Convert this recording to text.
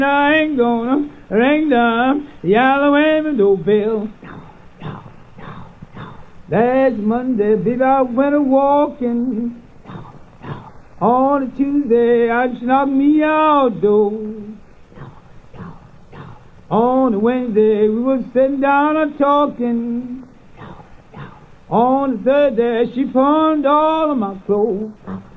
I ain't gonna ring the yellow window bell. Last Monday, baby, I went a walking. On a Tuesday, I just knocked me outdoors. On a Wednesday, we was sitting down and talking. On a Thursday, she pawned all of my clothes.